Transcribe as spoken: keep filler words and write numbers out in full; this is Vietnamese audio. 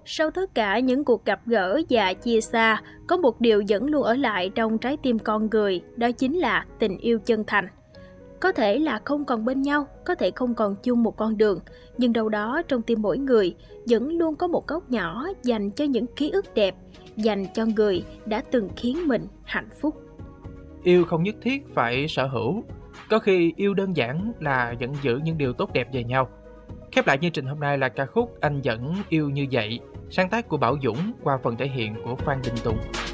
Sau tất cả những cuộc gặp gỡ và chia xa, có một điều vẫn luôn ở lại trong trái tim con người, đó chính là tình yêu chân thành. Có thể là không còn bên nhau, có thể không còn chung một con đường, nhưng đâu đó trong tim mỗi người vẫn luôn có một góc nhỏ dành cho những ký ức đẹp, dành cho người đã từng khiến mình hạnh phúc. Yêu không nhất thiết phải sở hữu, có khi yêu đơn giản là vẫn giữ những điều tốt đẹp về nhau. Khép lại chương trình hôm nay là ca khúc Anh Vẫn Yêu Như Vậy, sáng tác của Bảo Dũng qua phần thể hiện của Phan Đình Tùng.